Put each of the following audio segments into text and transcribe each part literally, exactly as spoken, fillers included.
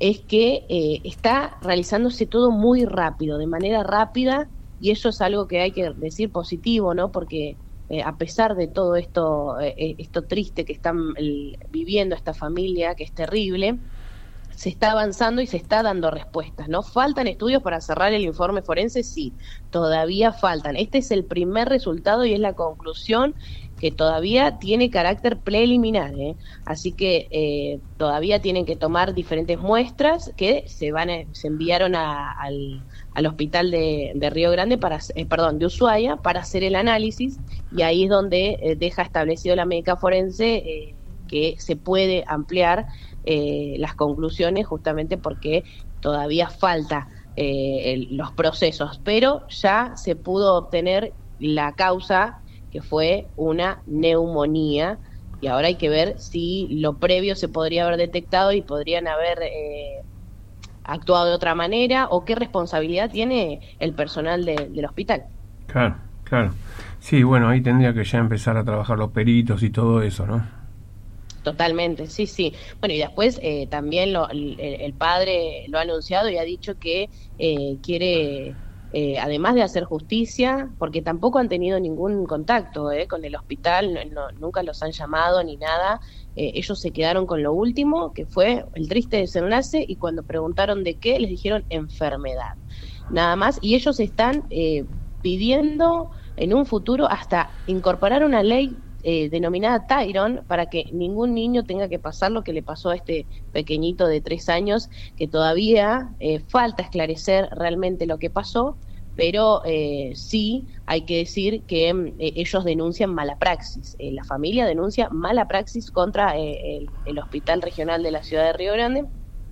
es que eh, está realizándose todo muy rápido, de manera rápida, y eso es algo que hay que decir positivo, ¿no? Porque eh, a pesar de todo esto, eh, esto triste que están el, viviendo esta familia, que es terrible, se está avanzando y se está dando respuestas, ¿no? ¿Faltan estudios para cerrar el informe forense? Sí, todavía faltan. Este es el primer resultado y es la conclusión, que todavía tiene carácter preliminar, ¿eh? Así que eh, todavía tienen que tomar diferentes muestras que se van a, se enviaron a, al, al hospital de, de Río Grande, para eh, perdón, de Ushuaia, para hacer el análisis, y ahí es donde eh, deja establecido la médica forense eh, que se puede ampliar Eh, las conclusiones, justamente porque todavía falta eh, el, los procesos, pero ya se pudo obtener la causa, que fue una neumonía, y ahora hay que ver si lo previo se podría haber detectado y podrían haber eh, actuado de otra manera, o qué responsabilidad tiene el personal de, del hospital. Claro, claro. Sí, bueno, ahí tendría que ya empezar a trabajar los peritos y todo eso, ¿no? Totalmente, sí, sí. Bueno, y después eh, también lo, el, el padre lo ha anunciado y ha dicho que eh, quiere, eh, además de hacer justicia, porque tampoco han tenido ningún contacto eh, con el hospital, no, no, nunca los han llamado ni nada, eh, ellos se quedaron con lo último, que fue el triste desenlace, y cuando preguntaron de qué, les dijeron enfermedad, nada más, y ellos están eh, pidiendo en un futuro hasta incorporar una ley Eh, denominada Tyron, para que ningún niño tenga que pasar lo que le pasó a este pequeñito de tres años, que todavía eh, falta esclarecer realmente lo que pasó, pero eh, sí hay que decir que eh, ellos denuncian mala praxis, eh, la familia denuncia mala praxis contra eh, el, el Hospital Regional de la Ciudad de Río Grande,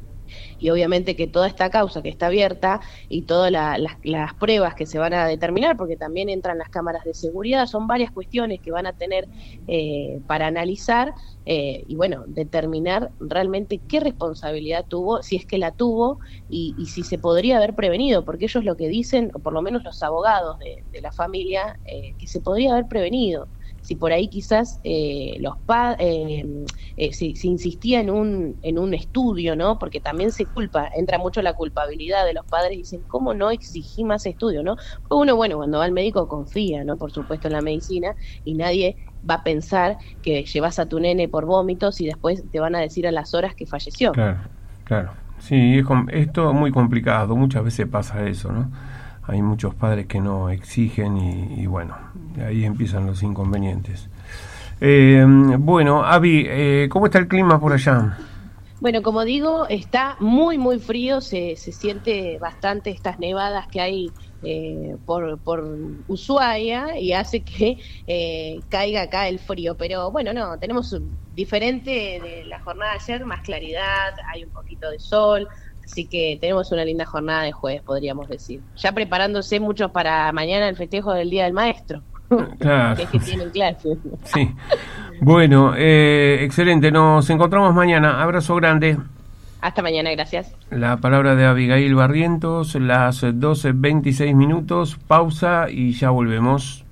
y obviamente que toda esta causa que está abierta y todas la, las, las pruebas que se van a determinar, porque también entran las cámaras de seguridad, son varias cuestiones que van a tener eh, para analizar eh, y bueno, determinar realmente qué responsabilidad tuvo, si es que la tuvo, y, y si se podría haber prevenido, porque ellos lo que dicen, o por lo menos los abogados de, de la familia, eh, que se podría haber prevenido. Si por ahí quizás eh, los pa eh, eh, si, si insistía en un en un estudio, ¿no? Porque también se culpa, entra mucho la culpabilidad de los padres, y dicen, ¿cómo no exigí más estudio, no? Pues uno, bueno, cuando va al médico confía, ¿no? Por supuesto, en la medicina, y nadie va a pensar que llevas a tu nene por vómitos y después te van a decir a las horas que falleció. Claro, claro. Sí, es, es todo muy complicado, muchas veces pasa eso, ¿no? Hay muchos padres que no exigen y, y bueno, ahí empiezan los inconvenientes. Eh, bueno, Avi, eh, ¿cómo está el clima por allá? Bueno, como digo, está muy, muy frío, se, se siente bastante estas nevadas que hay eh, por, por Ushuaia, y hace que eh, caiga acá el frío, pero bueno, no, tenemos diferente de la jornada de ayer, más claridad, hay un poquito de sol. Así que tenemos una linda jornada de jueves, podríamos decir. Ya preparándose muchos para mañana el festejo del Día del Maestro. Claro. Que es que tienen clase. Sí. Bueno, eh, excelente. Nos encontramos mañana. Abrazo grande. Hasta mañana, gracias. La palabra de Abigail Barrientos, las doce veintiséis minutos. Pausa y ya volvemos.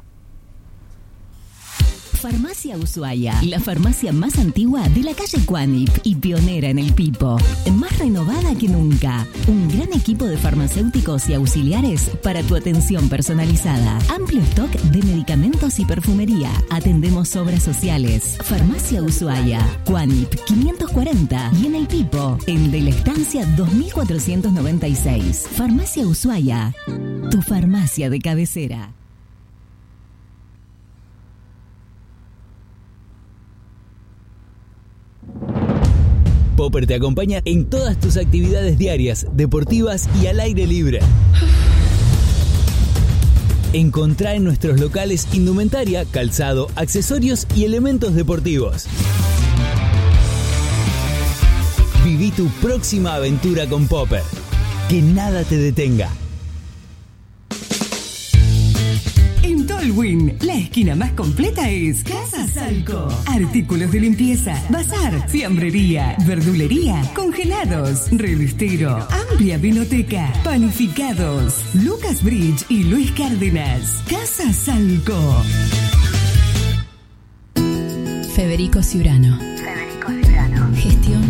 Farmacia Ushuaia, la farmacia más antigua de la calle Cuanip y pionera en el Pipo. Más renovada que nunca. Un gran equipo de farmacéuticos y auxiliares para tu atención personalizada. Amplio stock de medicamentos y perfumería. Atendemos obras sociales. Farmacia Ushuaia, Cuanip quinientos cuarenta y en el Pipo, en de la estancia dos mil cuatrocientos noventa y seis. Farmacia Ushuaia, tu farmacia de cabecera. Popper te acompaña en todas tus actividades diarias, deportivas y al aire libre. Encontrá en nuestros locales indumentaria, calzado, accesorios y elementos deportivos. Viví tu próxima aventura con Popper. Que nada te detenga. En Tolwyn, la esquina más completa es Casa Salco. Artículos de limpieza, bazar, fiambrería, verdulería, congelados, revistero, amplia vinoteca, panificados. Lucas Bridge y Luis Cárdenas. Casa Salco. Federico Ciurano. Federico Ciurano. Gestión